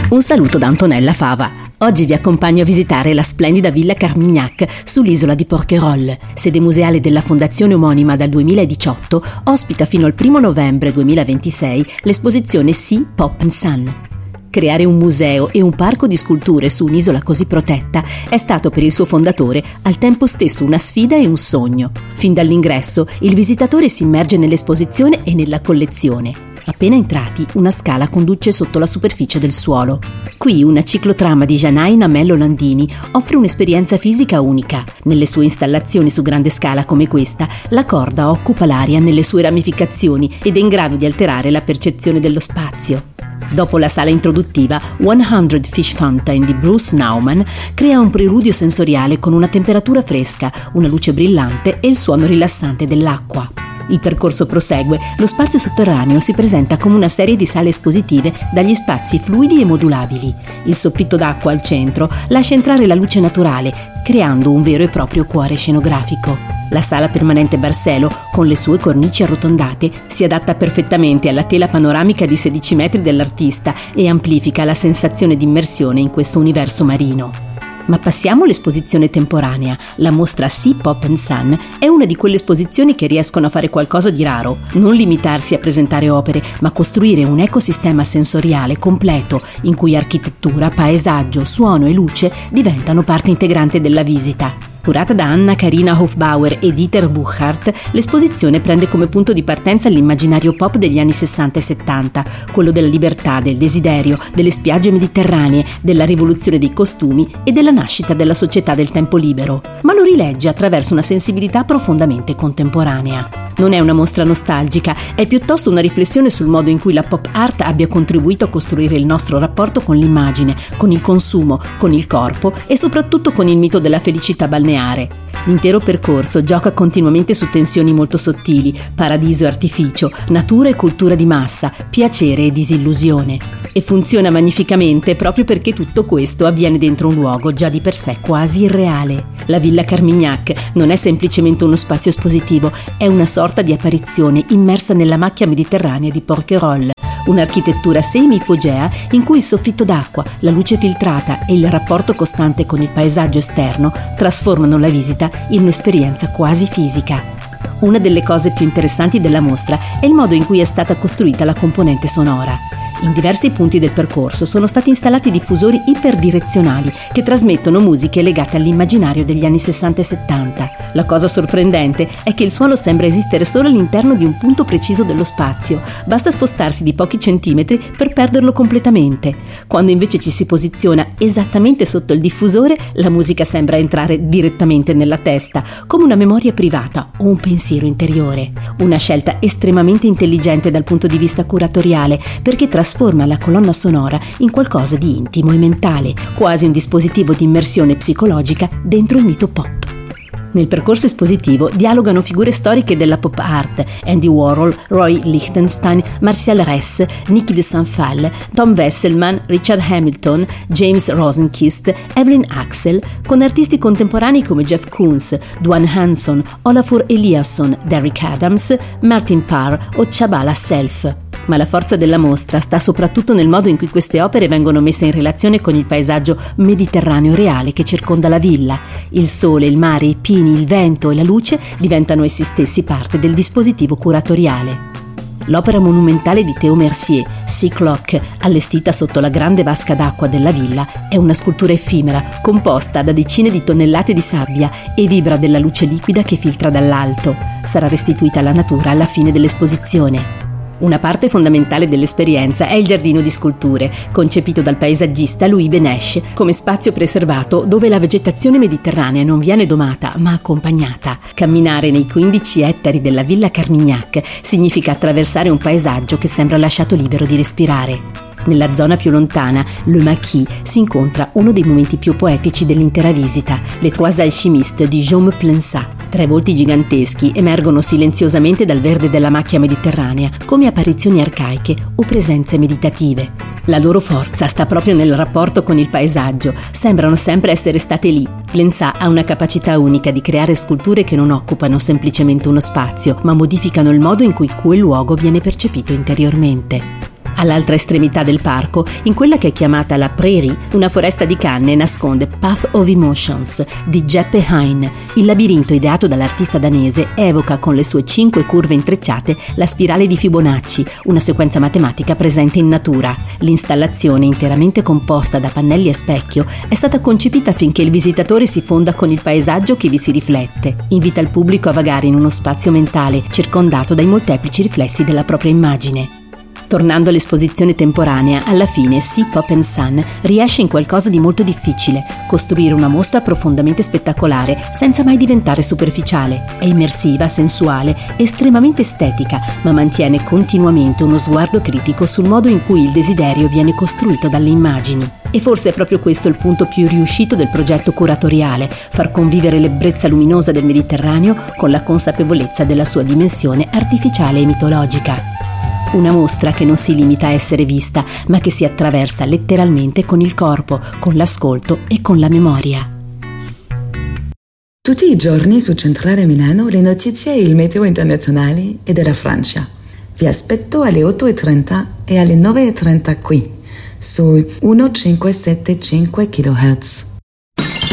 Un saluto da Antonella Fava. Oggi vi accompagno a visitare la splendida Villa Carmignac sull'isola di Porquerolles. Sede museale della fondazione omonima dal 2018, ospita fino al 1 novembre 2026 l'esposizione Sea, Pop and Sun. Creare un museo e un parco di sculture su un'isola così protetta è stato per il suo fondatore al tempo stesso una sfida e un sogno. Fin dall'ingresso il visitatore si immerge nell'esposizione e nella collezione. Appena entrati, una scala conduce sotto la superficie del suolo. Qui una ciclotrama di Janaina Mello Landini offre un'esperienza fisica unica. Nelle sue installazioni su grande scala come questa, la corda occupa l'aria nelle sue ramificazioni ed è in grado di alterare la percezione dello spazio. Dopo la sala introduttiva, 100 Fish Fountain di Bruce Nauman crea un preludio sensoriale con una temperatura fresca, una luce brillante e il suono rilassante dell'acqua. Il percorso prosegue, lo spazio sotterraneo si presenta come una serie di sale espositive dagli spazi fluidi e modulabili. Il soffitto d'acqua al centro lascia entrare la luce naturale, creando un vero e proprio cuore scenografico. La sala permanente Barcelo, con le sue cornici arrotondate, si adatta perfettamente alla tela panoramica di 16 metri dell'artista e amplifica la sensazione di immersione in questo universo marino. Ma passiamo all'esposizione temporanea. La mostra Sea, Pop and Sun è una di quelle esposizioni che riescono a fare qualcosa di raro, non limitarsi a presentare opere, ma costruire un ecosistema sensoriale completo in cui architettura, paesaggio, suono e luce diventano parte integrante della visita. Curata da Anna-Karina Hofbauer e Dieter Buchhardt, l'esposizione prende come punto di partenza l'immaginario pop degli anni 60 e 70, quello della libertà, del desiderio, delle spiagge mediterranee, della rivoluzione dei costumi e della nascita della società del tempo libero, ma lo rilegge attraverso una sensibilità profondamente contemporanea. Non è una mostra nostalgica, è piuttosto una riflessione sul modo in cui la pop art abbia contribuito a costruire il nostro rapporto con l'immagine, con il consumo, con il corpo e soprattutto con il mito della felicità balneare. L'intero percorso gioca continuamente su tensioni molto sottili, paradiso e artificio, natura e cultura di massa, piacere e disillusione. E funziona magnificamente proprio perché tutto questo avviene dentro un luogo già di per sé quasi irreale. La Villa Carmignac non è semplicemente uno spazio espositivo, è una sorta di apparizione immersa nella macchia mediterranea di Porquerolles, un'architettura semi-ipogea in cui il soffitto d'acqua, la luce filtrata e il rapporto costante con il paesaggio esterno trasformano la visita in un'esperienza quasi fisica. Una delle cose più interessanti della mostra è il modo in cui è stata costruita la componente sonora. In diversi punti del percorso sono stati installati diffusori iperdirezionali che trasmettono musiche legate all'immaginario degli anni 60 e 70. La cosa sorprendente è che il suono sembra esistere solo all'interno di un punto preciso dello spazio. Basta spostarsi di pochi centimetri per perderlo completamente. Quando invece ci si posiziona esattamente sotto il diffusore, la musica sembra entrare direttamente nella testa, come una memoria privata o un pensiero interiore. Una scelta estremamente intelligente dal punto di vista curatoriale, perché trasforma la colonna sonora in qualcosa di intimo e mentale, quasi un dispositivo di immersione psicologica dentro il mito pop. Nel percorso espositivo dialogano figure storiche della pop art: Andy Warhol, Roy Lichtenstein, Martial Ress, Niki de Saint-Phalle, Tom Wesselmann, Richard Hamilton, James Rosenquist, Evelyn Axel, con artisti contemporanei come Jeff Koons, Dwan Hanson, Olafur Eliasson, Derrick Adams, Martin Parr o Chabala Self. Ma la forza della mostra sta soprattutto nel modo in cui queste opere vengono messe in relazione con il paesaggio mediterraneo reale che circonda la villa. Il sole, il mare, i pini, il vento e la luce diventano essi stessi parte del dispositivo curatoriale. L'opera monumentale di Théo Mercier, Sea Clock, allestita sotto la grande vasca d'acqua della villa, è una scultura effimera, composta da decine di tonnellate di sabbia e vibra della luce liquida che filtra dall'alto. Sarà restituita alla natura alla fine dell'esposizione. Una parte fondamentale dell'esperienza è il giardino di sculture, concepito dal paesaggista Louis Benesch come spazio preservato dove la vegetazione mediterranea non viene domata ma accompagnata. Camminare nei 15 ettari della Villa Carmignac significa attraversare un paesaggio che sembra lasciato libero di respirare. Nella zona più lontana, Le Maquis, si incontra uno dei momenti più poetici dell'intera visita, Les Trois Alchimistes di Jaume Plensat. 3 volti giganteschi emergono silenziosamente dal verde della macchia mediterranea come apparizioni arcaiche o presenze meditative. La loro forza sta proprio nel rapporto con il paesaggio, sembrano sempre essere state lì. Plensat ha una capacità unica di creare sculture che non occupano semplicemente uno spazio, ma modificano il modo in cui quel luogo viene percepito interiormente. All'altra estremità del parco, in quella che è chiamata la Prairie, una foresta di canne nasconde Path of Emotions di Jeppe Hein. Il labirinto ideato dall'artista danese evoca con le sue 5 curve intrecciate la spirale di Fibonacci, una sequenza matematica presente in natura. L'installazione, interamente composta da pannelli a specchio, è stata concepita affinché il visitatore si fonda con il paesaggio che vi si riflette. Invita il pubblico a vagare in uno spazio mentale circondato dai molteplici riflessi della propria immagine. Tornando all'esposizione temporanea, alla fine Sea Pop and Sun riesce in qualcosa di molto difficile: costruire una mostra profondamente spettacolare senza mai diventare superficiale. È immersiva, sensuale, estremamente estetica, ma mantiene continuamente uno sguardo critico sul modo in cui il desiderio viene costruito dalle immagini. E forse è proprio questo il punto più riuscito del progetto curatoriale: far convivere l'ebbrezza luminosa del Mediterraneo con la consapevolezza della sua dimensione artificiale e mitologica. Una mostra che non si limita a essere vista, ma che si attraversa letteralmente con il corpo, con l'ascolto e con la memoria. Tutti i giorni su Centrale Milano le notizie e il meteo internazionali e della Francia. Vi aspetto alle 8:30 e alle 9:30 qui, su 1575 kHz.